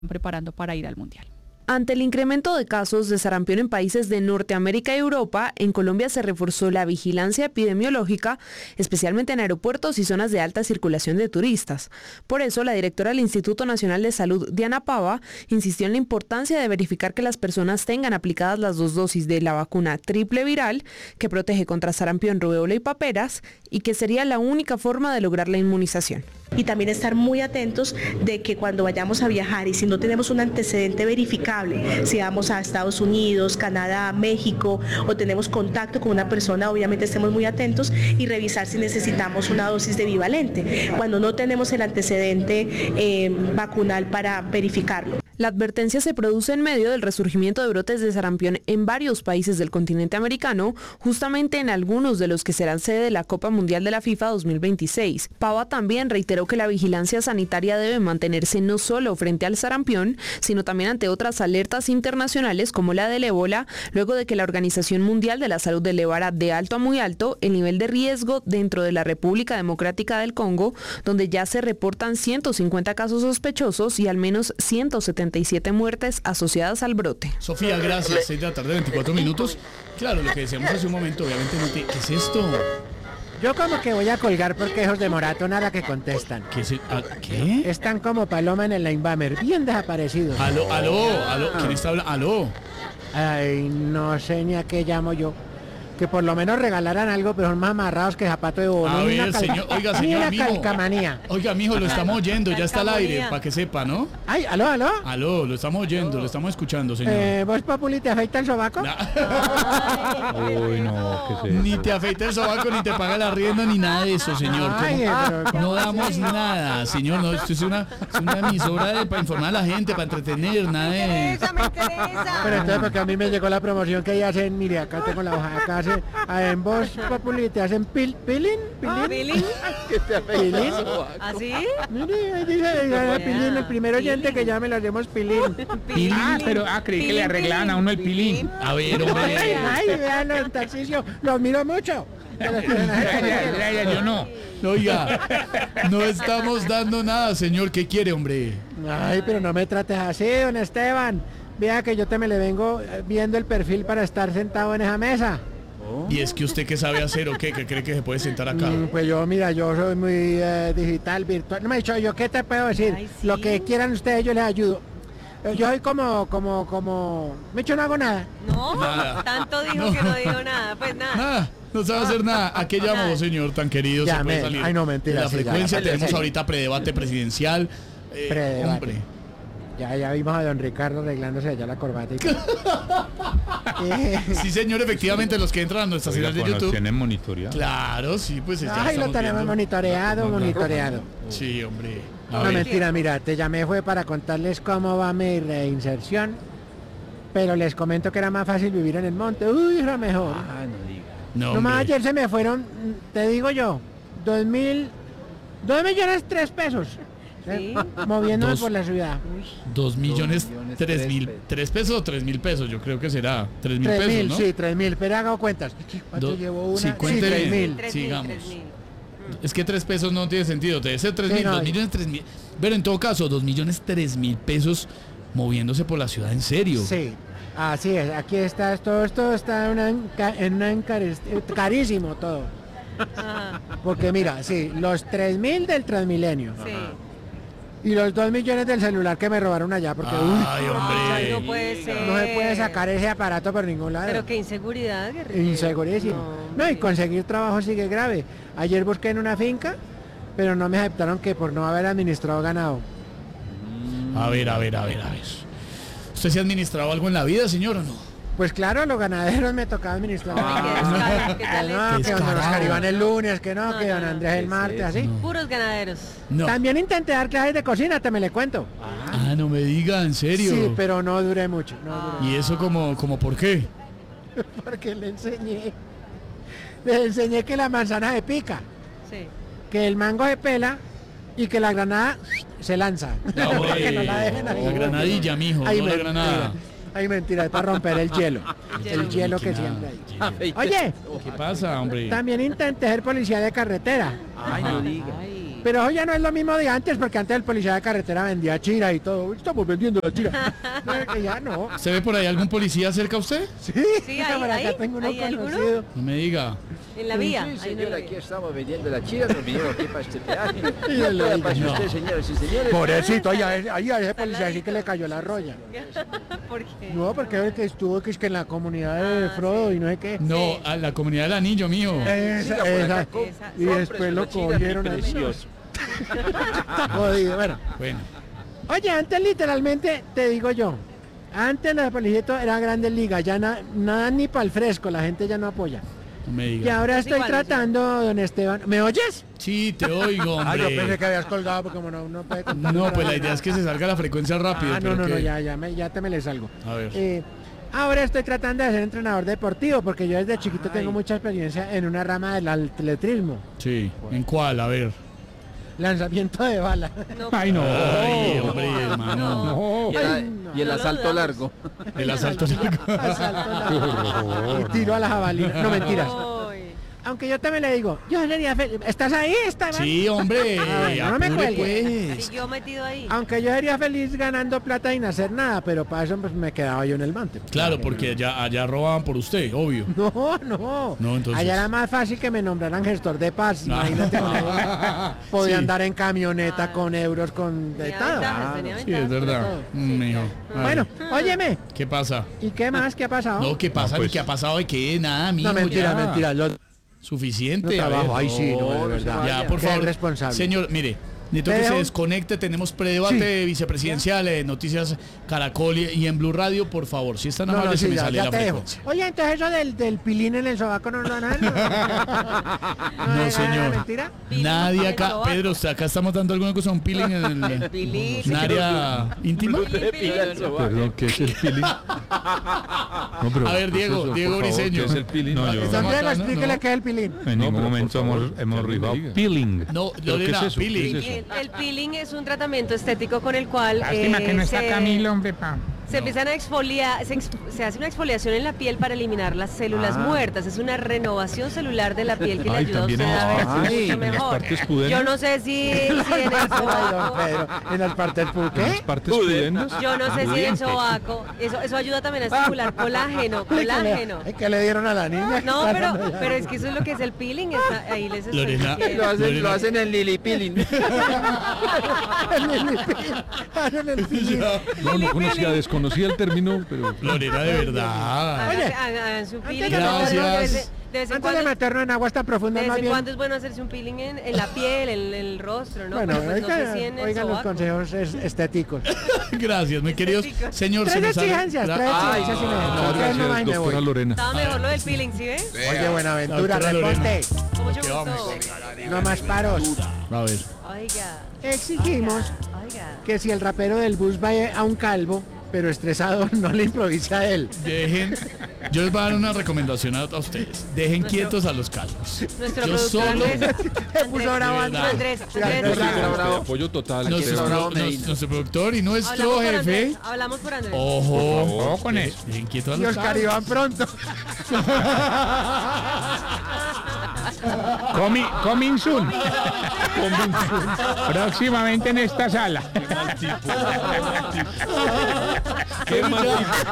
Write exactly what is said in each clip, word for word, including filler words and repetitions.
preparando para ir al Mundial. Ante el incremento de casos de sarampión en países de Norteamérica y Europa, en Colombia se reforzó la vigilancia epidemiológica, especialmente en aeropuertos y zonas de alta circulación de turistas. Por eso, la directora del Instituto Nacional de Salud, Diana Pava, insistió en la importancia de verificar que las personas tengan aplicadas las dos dosis de la vacuna triple viral, que protege contra sarampión, rubéola y paperas, y que sería la única forma de lograr la inmunización. Y también estar muy atentos de que cuando vayamos a viajar y si no tenemos un antecedente verificable, si vamos a Estados Unidos, Canadá, México o tenemos contacto con una persona, obviamente estemos muy atentos y revisar si necesitamos una dosis de bivalente, cuando no tenemos el antecedente eh, vacunal para verificarlo. La advertencia se produce en medio del resurgimiento de brotes de sarampión en varios países del continente americano, justamente en algunos de los que serán sede de la Copa Mundial de la FIFA dos mil veintiséis. Pava también reiteró que la vigilancia sanitaria debe mantenerse no solo frente al sarampión, sino también ante otras alertas internacionales como la del ébola, luego de que la Organización Mundial de la Salud elevara de alto a muy alto el nivel de riesgo dentro de la República Democrática del Congo, donde ya se reportan ciento cincuenta casos sospechosos y al menos ciento setenta y siete muertes asociadas al brote. Sofía, gracias. seis de la tarde, veinticuatro minutos. Claro, lo que decíamos hace un momento, obviamente, no te... ¿qué es esto? Yo como que voy a colgar porque hijos de Morato nada que contestan. ¿Qué? Es el... ¿Qué? Están como paloma en el Linebamer, bien desaparecidos. Aló, aló, aló. ¿Quién está hablando? Aló. Ay, no sé ni a qué llamo yo. Que por lo menos regalaran algo, pero son más amarrados que zapato de bono. A ver, señor, oiga, señor mijo. Calcamanía. Oiga, mijo, lo estamos oyendo, ya está al aire, para que sepa, ¿no? Ay, aló, aló. Aló, lo estamos oyendo, lo estamos escuchando, señor. Eh, ¿Vos, Populi, te afeita el sobaco? Uy, no, ¿qué es eso? Ni te afeita el sobaco, ni te paga el arriendo, ni nada de eso, señor. Ay, pero, no damos nada, señor, no, esto es una, es una emisora de, para informar a la gente, para entretener, nada de... Me interesa, me interesa. Pero entonces, porque a mí me llegó la promoción que ahí hacen, mire, acá tengo la hoja, acá hace, en Voz Populi te hacen pil, pilín, pilín. ¿Pilín? ¿Qué te pilín? ¿Así? Mire, ahí dice, yeah. Pilín, el primer oyente pilín. Que ya me lo hacemos pilín. Pilín, ah, pero ah, creí pilín, que le arreglaban pilín, a uno el pilín. pilín. A ver, hombre. Ay, ay, vean en Tarcisio, los miro mucho. Yo no. Oiga, no estamos dando nada, señor. ¿Qué quiere, hombre? Ay, pero no me trates así, don Esteban. Vea que yo te me le vengo viendo el perfil para estar sentado en esa mesa. ¿Y es que usted qué sabe hacer o qué? ¿Qué cree que se puede sentar acá? Mm, pues yo, mira, yo soy muy eh, digital, virtual. No me he dicho yo, ¿qué te puedo decir? Ay, sí. Lo que quieran ustedes, yo les ayudo. Yo soy como, como, como... Me hecho no hago nada. No, nada. Tanto dijo no. que no dijo nada, pues nada. Nada, no sabe hacer nada. ¿A qué llamó, señor, tan querido? Ya, se puede salir ay, no, mentira. de la sí, frecuencia, ya, tenemos sí. ahorita predebate presidencial. Eh, predebate. Hombre. Ya, ya vimos a don Ricardo arreglándose allá la corbata. Y... sí, señor, efectivamente, los que entran a nuestra señal de YouTube. ¿Tienen monitoreado? Claro, sí, pues ya ay, lo tenemos viendo. monitoreado, monitoreado. Sí, hombre. A no, ver. mentira, mira, te llamé fue para contarles cómo va mi reinserción, pero les comento que era más fácil vivir en el monte. Uy, era mejor. Ah, no diga. No, Nomás ayer se me fueron, te digo yo, dos mil, dos millones tres pesos. ¿Sí? Moviéndome dos, por la ciudad. Dos millones, dos millones tres, tres mil, pesos. tres pesos o tres mil pesos, yo creo que será. Tres mil pesos, mil, ¿no? Sí, tres mil, pero hago cuentas. ¿Cuánto Do, llevo una? Sí, sí, tres mil. Sigamos. Es que tres pesos no tiene sentido, debe ser tres sí, mil, no, dos millones, tres mil. Pero en todo caso, dos millones, tres mil pesos moviéndose por la ciudad, ¿en serio? Sí, así es, aquí está, todo esto está en una, en una encar carísimo todo. Porque mira, sí, los tres mil del Transmilenio. Sí. Y los dos millones del celular que me robaron allá, porque ay, uy, hombre. Ay, no puede ser. No se puede sacar ese aparato por ningún lado. Pero qué inseguridad, guerrero. Insegurísimo. No, no, y conseguir trabajo sigue grave. Ayer busqué en una finca, pero no me aceptaron que por no haber administrado ganado. A ver, a ver, a ver, a ver. ¿Usted se ha administrado algo en la vida, señor, o no? Pues claro, los ganaderos me tocaba administrar. Ah, que no, que don Oscar Iván el lunes, que no, no que don Andrés el martes, así. No. Puros ganaderos. No. También intenté dar clases de cocina, te me le cuento. Ah, no me diga, ¿en serio? Sí, pero no duré mucho. No ah. duré. ¿Y eso como, como por qué? Porque le enseñé. Le enseñé que la manzana se pica. Sí. Que el mango se pela y que la granada se lanza. No, que no la dejen ahí. La granadilla, mijo, ahí no la granada. Ay, mentira, es para romper el hielo. El hielo que siempre hay. Oye, ¿qué pasa, hombre? También intenté ser policía de carretera. Ay, no diga. Pero eso ya no es lo mismo de antes, porque antes el policía de carretera vendía chira y todo. Estamos vendiendo la chira. No, es que ya no. ¿Se ve por ahí algún policía cerca a usted? Sí, Sí, ahí, por acá ahí, tengo uno ¿hay alguno? conocido. No me diga. En la vía. Sí, hay uno en señor, la aquí vía. estamos vendiendo la chira, nos vinieron aquí para este peaje. Y el No pueda pasar no. usted, señores y señores. Pobrecito, ahí a ese, ahí a ese policía sí que le cayó la roya. ¿Por qué? No, porque es que estuvo que es que en la comunidad de Ah, Frodo y no sé qué. No, a la comunidad del anillo, mío. Esa, Siga por esa. acá, com- Esa. Y después lo cómprese una chira, cogieron ahí. precioso. Jodido, bueno. Bueno, Oye, antes literalmente, te digo yo, antes la de Policito era Grandes Ligas, ya na- nada ni para el fresco, la gente ya no apoya. no me Y diga. ahora Es estoy igual, es tratando, don Esteban, ¿me oyes? Sí, te oigo, Ah, yo pensé hombre. que habías colgado porque como no, no puede contar No, nada pues la de idea nada. es que se salga la frecuencia rápido. Ah, no, pero no, no, ¿qué? ya, ya, me, ya te me le salgo. A ver. Eh, ahora estoy tratando de ser entrenador deportivo porque yo desde chiquito Ay. tengo mucha experiencia en una rama del atletismo, Sí, ¿en cuál? A ver. lanzamiento de bala. No, Ay, no. Ay, hombre, hermano. No. Y el, Ay, no. y el No lo asalto dudamos. largo. El asalto largo. Asalto la- y tiro a la jabalina. No, mentiras. Ay. Aunque yo también le digo, yo sería feliz. ¿Estás ahí, Esteban? Sí, hombre. Ay, no me apure, cuelgue. pues. Siguió metido ahí. Aunque yo sería feliz ganando plata sin hacer nada, pero para eso pues, me quedaba yo en el mante. Claro, porque allá, allá robaban por usted, obvio. No, no. No, entonces- Allá era más fácil que me nombraran gestor de paz. Ah. Imagínate. Podía Sí. andar en camioneta Ah. con euros, con de Tenía todo. ventajas, tenía Sí, es ventajas. verdad. todo. Mm, mijo. Ay, Bueno, óyeme. ¿Qué pasa? ¿Y qué más? ¿Qué ha pasado? No, ¿qué pasa? No, Ni pues. ¿Qué ha pasado? ¿De qué? Nada, mijo. No, mentira, ya. mentira. Yo Suficiente. no a ver. trabajo. Ay, sí, no, No, de no se verdad. vaya. Ya, por Qué favor. responsable. Señor, mire, necesito que Pero- se desconecte. Tenemos predebate Sí. vicepresidencial en Noticias Caracol y y en Blue Radio, por favor. Si están No, amables, no, se sí, me ya, sale ya la te dejo. frecuencia. Oye, entonces eso del, del pilín en el sobaco no lo han dado. No, señor. ¿Mentira? Pilín Nadie en el acá, sobaco. Pedro, ¿usted acá estamos dando alguna cosa, un peeling en el, Pilín. un área íntima? De pila al sobaco. Perdón, ¿qué es el peeling? No, pero, A ver, ¿qué es Diego, eso? Diego Por favor, Briseño. ¿qué es el peeling? No, yo- Don Estamos Diego, acá, ¿no? explíquele No. qué es el pilín. En No, ningún pero, momento por favor, hemos, que hemos alguien rifado me diga. peeling. No, ¿Pero qué Lorena, es eso? ¿Qué es peeling. eso? El, el peeling es un tratamiento estético con el cual Lástima eh, que no está se, Camilo, hombre, pa. se empiezan a exfoliar, se, ex- se hace una exfoliación en la piel para eliminar las células Ah. muertas. Es una renovación celular de la piel que le Ay, ayuda a también usted en a las verse partes- mucho en las mejor. partes pudendas. Yo no sé si, si en el Ay, don sobaco, Pedro, en las partes pu- ¿En las ¿qué? partes pudendas? yo no sé si en el Pudiente. sobaco, eso, eso ayuda también a estimular colágeno, colágeno. Ay, ¿qué le dieron a la niña? No, pero, pero es que eso es lo que es el peeling, está- ahí les estoy Lorena, diciendo. Lo hacen, Lorena. lo hacen en Lili Peeling. Hagan el pilín. No, no conocía, desconocía el término, pero... Lorena, de verdad. Oye, Hagan- hagan- hagan su peeling. Gracias. De vez, de vez en Antes de cuando, meternos en aguas tan de profundas, vez más en bien. cuando es bueno hacerse un peeling en, en la piel, en, el rostro, ¿no? Bueno, Pero pues no sé oigan, si en el oigan los sobaco. consejos es- estéticos. Gracias, mi queridos. Señor, Tres se me sale- exigencias, tres Ay, exigencias y me Muchas dejo. Ustedes no gracias, van y me doctora voy. Lorena. Estaba mejor lo del peeling, ¿sí ves? Oye, Buenaventura, Doctora reporte. Con mucho ¿Qué vamos? gusto. No más paros. A ver. Oiga. Exigimos Oiga. que si el rapero del bus va a un calvo, pero estresado, no le improvise a él. Dejen, yo les voy a dar una recomendación a, a ustedes. Dejen quietos a los calvos. Nuestro Yo productor solo, Andrés. Se puso bravo De verdad. Andrés, Sí, Andrés. Andrés. Bravo, bravo. Apoyo total. Aquí nuestro, está Bravo nos- Medina. nuestro productor y nuestro Hablamos por jefe. Andrés. Hablamos por Andrés. Ojo, Ojo con de- eso. dejen quietos a Y los Oscar calvos. Iván pronto. Comi, coming soon. Próximamente en esta sala. Qué mal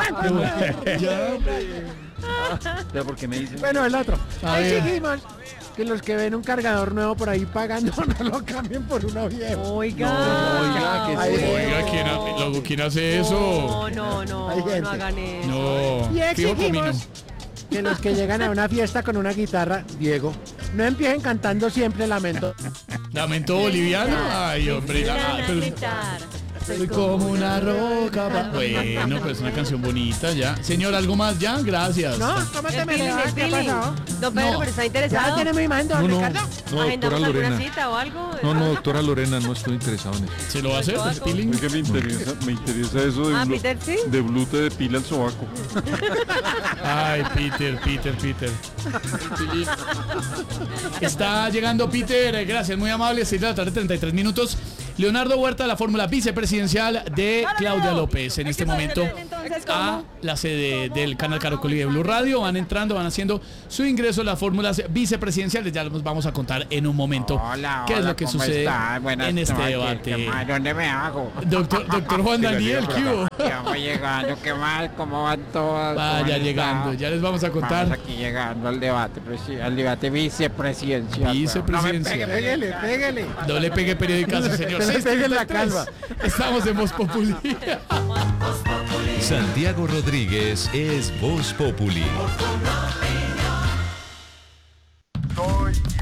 Pero porque me dicen. Bueno, el otro. A ver. Exigimos que los que ven un cargador nuevo por ahí pagando no lo cambien por uno viejo. Oiga. oiga, que Ay, sí. Oiga, ¿quién, ha- luego, ¿quién hace eso? No, no, no, Hay gente. no hagan eso. No, Y fijo comino. exigimos que los que llegan a una fiesta con una guitarra, Diego, no empiecen cantando siempre Lamento. Lamento boliviano. Ay, hombre. la- Van a pero- gritar. Soy como una roca. pa- Bueno, pero es una canción bonita ya. Señor, ¿algo más ya? Gracias. No, ¿cómo te El me peeling, le vas? el ¿Qué ha peeling. pasado? Don Pedro, No. pero está Ya interesado. tiene mi mando, No, no, Ricardo. no, doctora ¿Agendamos alguna Lorena. cita o algo? No, no, doctora Lorena, no estoy interesado en eso. ¿Se lo va a hacer? ¿El ¿El peeling? Oiga, me interesa, me interesa eso de, Ah, blo- Peter, sí. de blute de pila al sobaco. Ay, Peter, Peter, Peter. Está llegando Peter, eh, gracias, muy amable, seis de la tarde, treinta y tres minutos. Leonardo Huerta, la fórmula vicepresidencial de Claudia López en este momento. Entonces, a la sede del canal Caracol y de Blue Radio. Van entrando, van haciendo su ingreso a las fórmulas vicepresidenciales. Ya los vamos a contar en un momento Hola, qué es hola, lo que ¿cómo sucede está? Buenas en este noches, debate. ¿qué más? ¿Dónde me hago? Doctor, doctor Juan Daniel, ¿qué hubo? Ya voy llegando, ¿qué más? ¿Cómo van todas? Vaya ¿Cómo han llegando, estado? ya les vamos a contar. Vamos aquí llegando al debate, presi- al debate vicepresidencial. Vicepresidencial. No me pegue, Pégale, pégale. No le pegue periodicazo, señor. No le pegue en la seis treinta y tres. Estamos en Voz Populi. Santiago Rodríguez es Voz Populi.